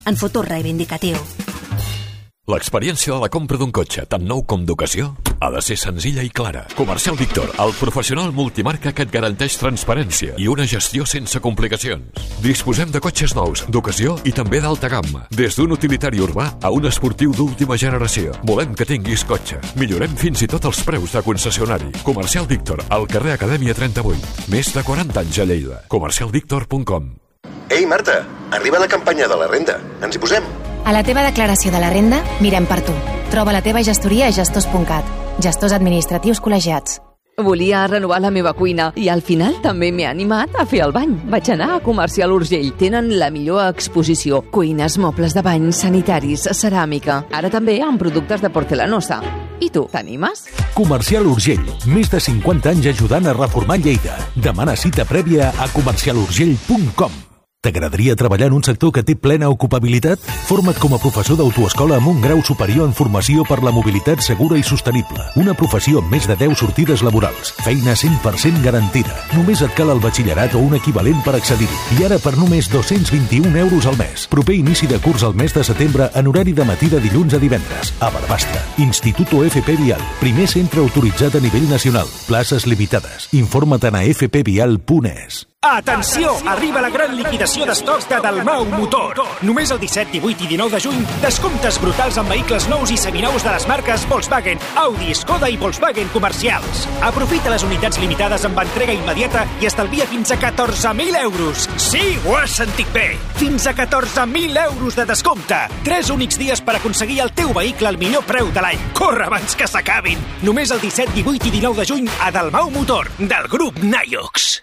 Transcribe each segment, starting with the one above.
En futur reivindicatiu. L'experiència de la compra d'un cotxe, tant nou com d'ocasió, ha de ser senzilla i clara. Comercial Víctor, el professional multimarca que et garanteix transparència i una gestió sense complicacions. Disposem de cotxes nous, d'ocasió i també d'alta gamma. Des d'un utilitari urbà a un esportiu d'última generació. Volem que tinguis cotxe. Millorem fins i tot els preus de concessionari. Comercial Víctor, al carrer Acadèmia 38. Més de 40 anys a Lleida. Comercialvictor.com. Ei, Marta, arriba la campanya de la renda. Ens hi posem? A la teva declaració de la renda, mirem per tu. Troba la teva gestoria a gestors.cat. Gestors administratius col·legiats. Volia renovar la meva cuina i al final també m'he animat a fer el bany. Vaig anar a Comercial Urgell. Tenen la millor exposició. Cuines, mobles de bany, sanitaris, ceràmica. Ara també amb productes de porcelanosa. I tu, t'animes? Comercial Urgell. Més de 50 anys ajudant a reformar Lleida. Demana cita prèvia a comercialurgell.com. T'agradaria treballar en un sector que té plena ocupabilitat? Forma't com a professor d'autoescola amb un grau superior en formació per la mobilitat segura i sostenible. Una professió amb més de 10 sortides laborals. Feina 100% garantida. Només et cal el batxillerat o un equivalent per accedir-hi. I ara per només 221 euros al mes. Proper inici de curs al mes de setembre en horari de matí de dilluns a divendres. A Barbastre. Instituto FP Vial. Primer centre autoritzat a nivell nacional. Places limitades. Informa't a fpvial.es. Atenció! Arriba la gran liquidació d'estoc de Dalmau Motor. Només el 17, 18 i 19 de juny, descomptes brutals en vehicles nous i seminous de les marques Volkswagen, Audi, Skoda i Volkswagen comercials. Aprofita les unitats limitades amb entrega immediata i estalvia fins a 14.000 euros. Sí, ho has sentit bé! Fins a 14.000 euros de descompte. 3 únics dies per aconseguir el teu vehicle al millor preu de l'any. Corre abans que s'acabin! Només el 17, 18 i 19 de juny a Dalmau Motor, del grup Naiox.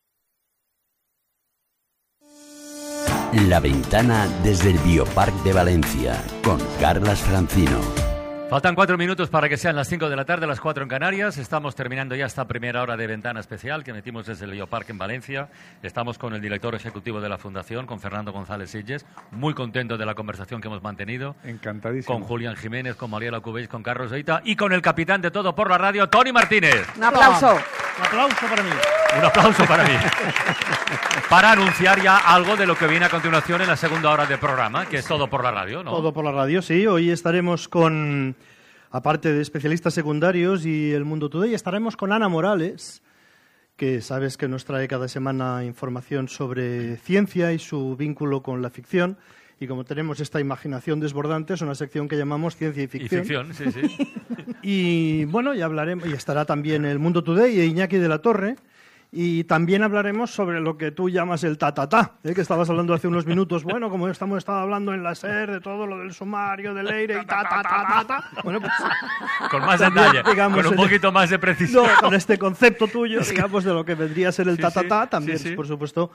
La ventana desde el Biopark de Valencia, con Carlas Francino. Faltan 4 minutos para que sean las 5 de la tarde, las 4 en Canarias. Estamos terminando ya esta primera hora de ventana especial que metimos desde el Biopark en Valencia. Estamos con el director ejecutivo de la Fundación, con Fernando González Sitges. Muy contento de la conversación que hemos mantenido. Encantadísimo. Con Julián Jiménez, con Mariela Cubells, con Carlos Eita y con el capitán de Todo por la Radio, Toni Martínez. Un aplauso. Un aplauso para mí. Un aplauso para mí. Para anunciar ya algo de lo que viene a continuación en la segunda hora del programa, que es Todo por la Radio, ¿no? Todo por la Radio, sí. Hoy estaremos con, aparte de especialistas secundarios y el Mundo Today, estaremos con Ana Morales, que sabes que nos trae cada semana información sobre ciencia y su vínculo con la ficción. Y como tenemos esta imaginación desbordante, es una sección que llamamos Ciencia y Ficción. Y ficción, sí, sí. Y bueno, ya hablaremos, y estará también el Mundo Today e Iñaki de la Torre. Y también hablaremos sobre lo que tú llamas el ta-ta-ta, que estabas hablando hace unos minutos. Bueno, como estado hablando en la SER de todo lo del sumario, del Leire y ta-ta-ta-ta. Bueno, pues con más detalle, digamos, con un poquito más de precisión. No, con este concepto tuyo, digamos, de lo que vendría a ser el ta-ta-ta, también, sí. Por supuesto,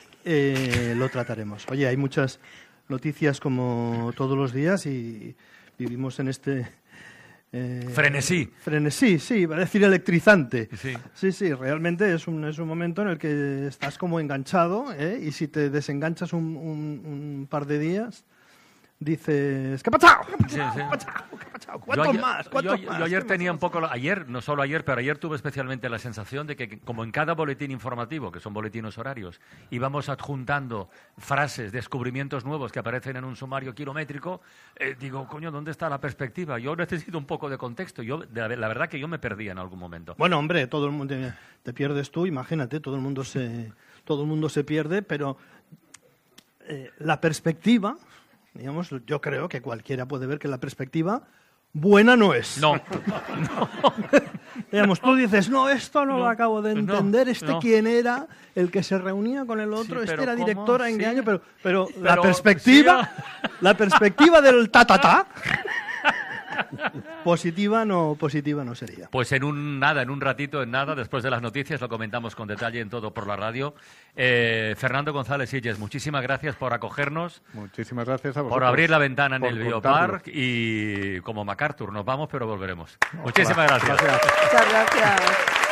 lo trataremos. Oye, hay muchas noticias como todos los días y vivimos en este... frenesí. Frenesí, sí, iba a decir electrizante. Sí, sí, realmente es un momento en el que estás como enganchado, y si te desenganchas un par de días, dices, ¿qué ha pasado? Sí. ¿Cuántos más? Yo ayer tenía un poco, no solo ayer, pero ayer tuve especialmente la sensación de que como en cada boletín informativo, que son boletines horarios, íbamos adjuntando frases, descubrimientos nuevos que aparecen en un sumario kilométrico, digo, coño, ¿dónde está la perspectiva? Yo necesito un poco de contexto. La verdad que yo me perdí en algún momento. Bueno, hombre, todo el mundo te pierdes tú, imagínate, todo el mundo se pierde, pero la perspectiva, digamos, yo creo que cualquiera puede ver que la perspectiva buena no es. No. Digamos, tú dices, no, esto no lo acabo de entender, ¿quién era? El que se reunía con el otro, sí, era ¿cómo? directora, ¿en qué año? Pero la sí, perspectiva del ta-ta-ta, positiva no sería. Pues en un ratito, después de las noticias, lo comentamos con detalle en Todo por la Radio. Fernando González Sitges, muchísimas gracias por acogernos. Muchísimas gracias a vosotros. Por abrir la ventana en el Biopark y como MacArthur, nos vamos, pero volveremos. Muchísimas gracias. Muchas gracias.